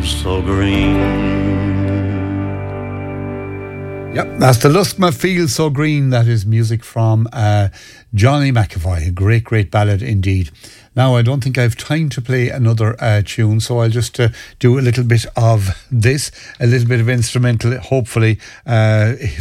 so green. Yep, that's the Luskma Fields So Green. That is music from Johnny McAvoy. A great, great ballad indeed. Now, I don't think I have time to play another tune, so I'll just do a little bit of this, a little bit of instrumental, hopefully.